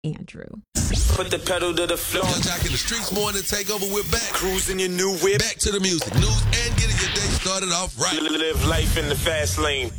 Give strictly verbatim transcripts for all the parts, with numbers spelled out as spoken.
Andrew. Put the pedal to the floor. Young Jock in the Streetz Morning Takeover. We're back. Cruising your new whip. Back to the music. News and getting your day started off right. Live life in the fast lane.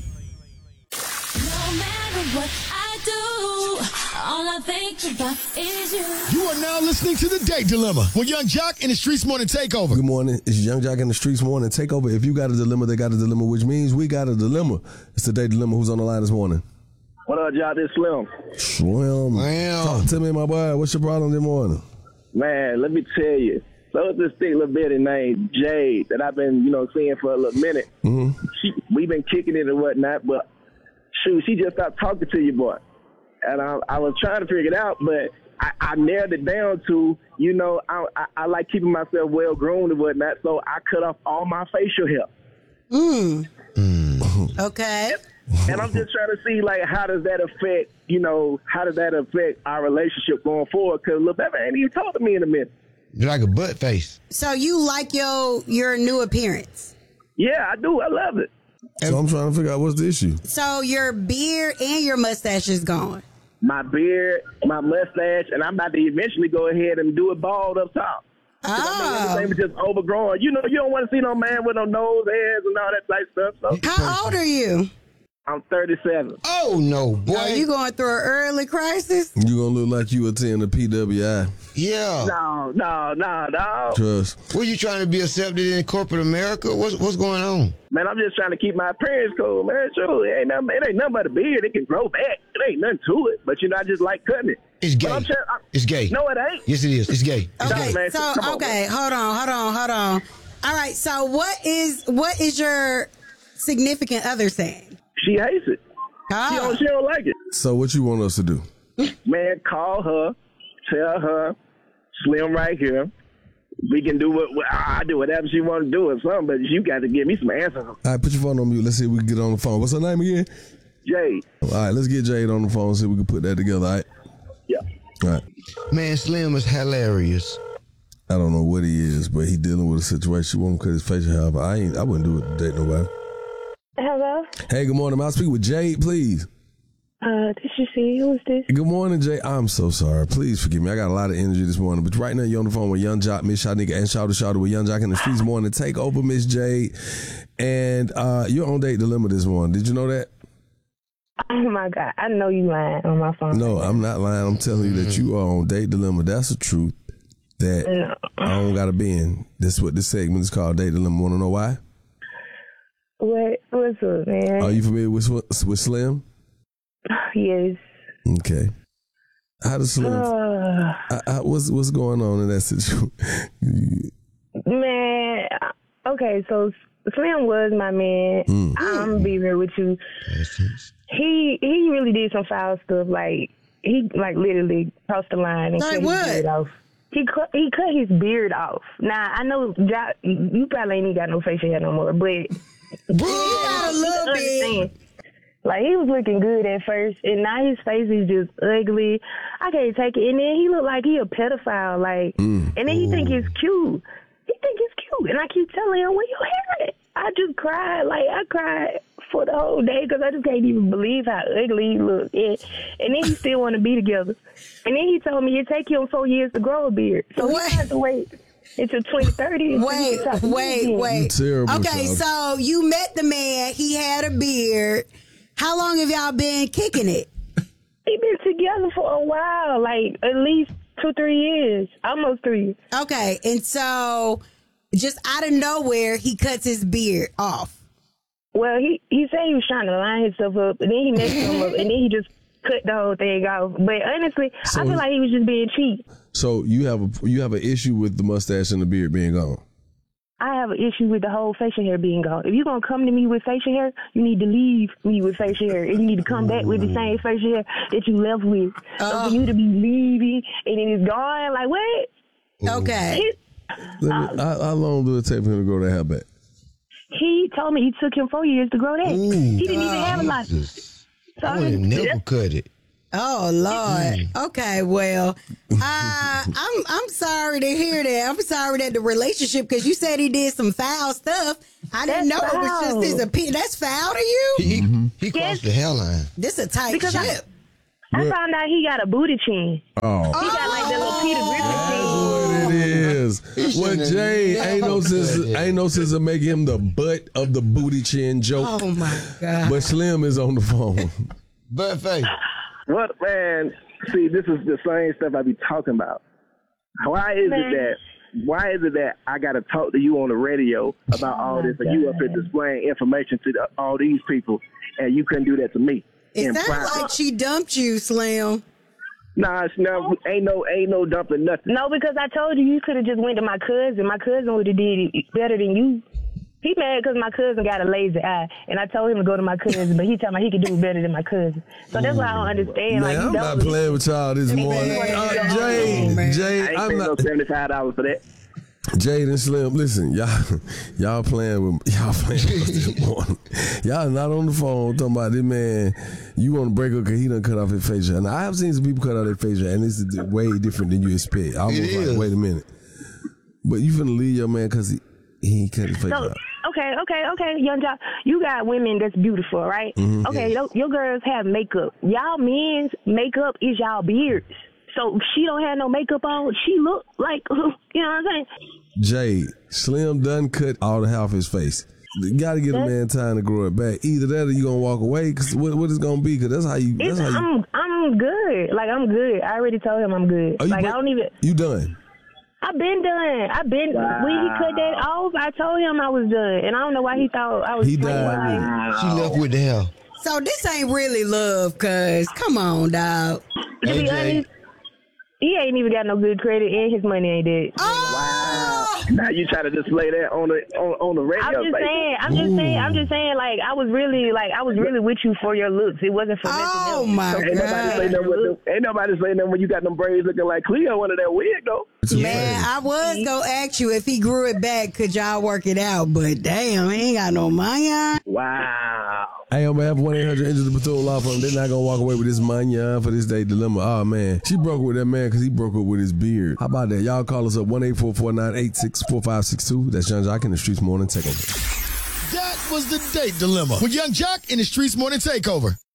No matter what I do, all I think about is you. You are now listening to The Date Dilemma with Young Jock in the Streetz Morning Takeover. Good morning. It's Young Jock in the Streetz Morning Takeover. If you got a dilemma, they got a dilemma, which means we got a dilemma. It's The Date Dilemma. Who's on the line this morning? What up, Jock? This Slim. Slim. Wow. Talk to me, my boy. What's your problem this morning? Man, let me tell you. So it's this thick little bitty named Jade that I've been, you know, seeing for a little minute. Mm-hmm. She, we've been kicking it and whatnot, but shoot, she just stopped talking to you, boy. And I, I was trying to figure it out, but I, I narrowed it down to, you know, I, I, I like keeping myself well groomed and whatnot, so I cut off all my facial hair. Mm. Mm. Okay. And I'm just trying to see, like, how does that affect, you know, how does that affect our relationship going forward? Because Lil Baby ain't even talked to me in a minute. You're like a butt face. So you like your your new appearance? Yeah, I do. I love it. So I'm trying to figure out what's the issue. So your beard and your mustache is gone. My beard, my mustache, and I'm about to eventually go ahead and do it bald up top. Oh. Everything was just overgrown. You know, you don't want to see no man with no nose hairs and all that type stuff. So How old are you? I'm thirty-seven. Oh, no, boy. Are you going through an early crisis? You gonna look like you attend the P W I. Yeah. No, no, no, no. Trust. What, you trying to be accepted in corporate America? What's what's going on? Man, I'm just trying to keep my appearance cool, man. Sure, it ain't nothing, it ain't nothing but a beard. It can grow back. It ain't nothing to it. But, you know, I just like cutting it. It's gay. But I'm trying, I, It's gay. No, it ain't. Yes, it is. It's gay. It's Okay, gay. man, so come on, okay, man. hold on, hold on, hold on. All right, so what is what is your significant other saying? She hates it. She Oh. don't, she don't like it. So what you want us to do? Man, call her, tell her, Slim right here. We can do what I do, whatever she want to do or something, but you got to give me some answers. All right, put your phone on mute. Let's see if we can get on the phone. What's her name again? Jade. All right, let's get Jade on the phone and see if we can put that together, all right? Yeah. All right. Man, Slim is hilarious. I don't know what he is, but he dealing with a situation. She won't cut his facial hair, but I ain't. I wouldn't do it to date nobody. Hello? Hey, good morning. May I speak with Jade, please? Uh, did you see? Who's this? Good morning, Jay. I'm so sorry. Please forgive me. I got a lot of energy this morning. But right now, you're on the phone with Young Jock, Miss Shanika, and Shouter Shouter with Young Jock in the Streetz Morning. Take over, Miss Jade. And uh, you're on Date Dilemma this morning. Did you know that? Oh, my God. I know you lying on my phone. No, I'm not lying. I'm telling you that you are on Date Dilemma. That's the truth that No. I don't got to be in. This is what this segment is called, Date Dilemma. Want to know why? What? What's up, man? Are you familiar with, with Slim? Yes. Okay. How does Slim... Uh, I, I, what's, what's going on in that situation? man, okay, so Slim was my man. Mm. I'm be real with you. He he really did some foul stuff. Like, he, like, literally crossed the line and Like cut what? his beard off. He cut, he cut his beard off. Now, I know Jo- you probably ain't even got no facial hair no more, but... You got a little bit. understand. Like, he was looking good at first, and now his face is just ugly. I can't take it. And then he look like he a pedophile, like, Mm. and then he think it's cute. He think it's cute, and I keep telling him, where your hair at? I just cried, like, I cried for the whole day because I just can't even believe how ugly he look. And, and then he still want to be together. And then he told me it take him four years to grow a beard, so What? he has to wait until twenty thirty. Wait, wait, wait. Terrible, Okay, child. so you met the man. He had a beard. How long have y'all been kicking it? He been together for a while, like at least two, three years, almost three. Okay, and so just out of nowhere, he cuts his beard off. Well, he he said he was trying to line himself up, and then he messed him up, and then he just cut the whole thing off. But honestly, So I feel he- like he was just being cheap. So you have a you have an issue with the mustache and the beard being gone. I have an issue with the whole facial hair being gone. If you're going to come to me with facial hair, you need to leave me with facial hair. And you need to come back with the same facial hair that you left with. So for you to be leaving and then it's gone, like, what? Okay. He, Let me, how, how long do it take for him to grow that hair back? he told me it took him four years to grow that. Ooh, he didn't even have a lot. Jesus. So I would have never cut it. Oh Lord. Okay, well, uh, I'm I'm sorry to hear that. I'm sorry that the relationship, because you said he did some foul stuff. I didn't know That's it was just foul. his opinion. That's foul to you. He, Mm-hmm. he crossed Yes. the hairline. This a tight Because I- ship. I What? found out he got a booty chin. Oh. He got like that little Peter That's Griffin chin. what it is. Well, shouldn't Jay, have- ain't no sense, ain't no sense of making him the butt of the booty chin joke. Oh my God. But Slim is on the phone. Bud Face. What, man? See, this is the same stuff I be talking about. Why is Man. it that? Why is it that I got to talk to you on the radio about all this, and you up here displaying information to the, all these people, and you couldn't do that to me? It in sounds private? like she dumped you, Slim. Nah, it's no, ain't no, ain't no dumping nothing. No, because I told you you could have just went to my cousin. My cousin would have did it better than you. He mad because my cousin got a lazy eye, and I told him to go to my cousin, but he told me he could do it better than my cousin. So that's why I don't understand. Man, like, I'm you not don't- playing with y'all this morning. Man. Uh, Jay, Man. Jay, I ain't I'm paying no not. seventy-five dollars for that. Jade and Slim, listen, y'all, y'all playing with y'all playing with us this morning. Y'all not on the phone talking about this man. You want to break up because he done cut off his facial. And I have seen some people cut off their facial, and this is way different than you expect. I was It like, is. wait a minute, but you finna leave your man because he he ain't cut his facial So, off. okay, okay, okay, young job. You got women that's beautiful, right? Mm-hmm. Okay, your, your girls have makeup. Y'all men's makeup is y'all beards. So she don't have no makeup on. She look like, you know what I'm saying? Jay, Slim done cut all the half his face. You got to give a man time to grow it back. Either that or you gonna walk away. Cause what what it's gonna be? Cause that's how you. That's It's, how you. I'm I'm good. Like I'm good. I already told him I'm good. Are you Like break- I don't even. You done? I've been done. I've been when he cut that off. I told him I was done, and I don't know why he thought I was. He playing. died with it. She left with the hell. So this ain't really love, cuz. Come on, dog. To be A J. honest, he ain't even got no good credit, and his money ain't dead. Oh! Now you try to display that on the on, on the radio. I'm just baby. saying. I'm just saying. I'm just saying. Like I was really, like I was really with you for your looks. It wasn't for nothing Oh, else. my Ain't nobody God. saying nothing with them. Ain't nobody saying nothing when you got them braids looking like Cleo under that wig though. Man, I was gonna ask you if he grew it back, could y'all work it out? But damn, he ain't got no money on. Wow. Hey, on behalf of one eight hundred Injured the Platoon Law Firm, they're not going to walk away with this mania for this day dilemma. Oh, man. She broke up with that man because he broke up with his beard. How about that? Y'all call us up one eight four four nine eight six four five six two. That's Young Jock in the Streets Morning Takeover. That was the date dilemma with Young Jock in the Streets Morning Takeover.